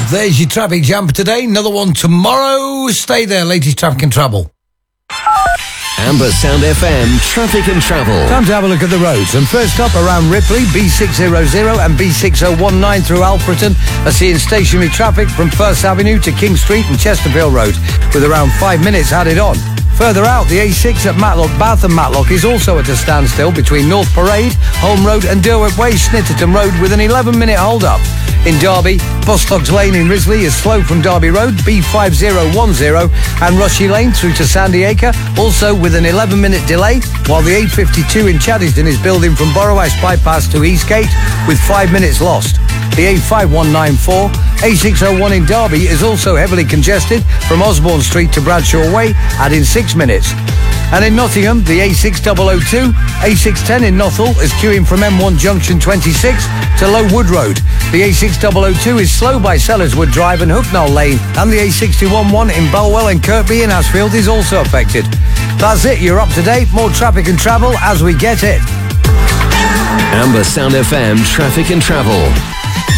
There's your traffic jam for today. Another one tomorrow. Stay there, latest traffic and travel. Amber Sound FM, traffic and travel. Time to have a look at the roads. And first up, around Ripley, B600 and B6019 through Alfreton are seeing stationary traffic from First Avenue to King Street and Chesterfield Road, with around 5 minutes added on. Further out, the A6 at Matlock, Bath and Matlock is also at a standstill between North Parade, Holme Road and Derwent Way, Snitterton Road with an 11-minute hold-up. In Derby, Bostocks Lane in Risley is slow from Derby Road, B5010, and Rushy Lane through to Sandy Acre, also with an 11-minute delay, while the A52 in Chaddisden is building from Borrowash Bypass to Eastgate with 5 minutes lost. The A5194, A601 in Derby is also heavily congested from Osborne Street to Bradshaw Way, adding 6 minutes. And in Nottingham, the A6002, A610 in Nothal is queuing from M1 Junction 26 to Low Wood Road. The A6002 is slow by Sellerswood Drive and Hucknall Lane, and the A6111 in Bulwell and Kirkby in Ashfield is also affected. That's it, you're up to date. More traffic and travel as we get it. Amber Sound FM, traffic and travel.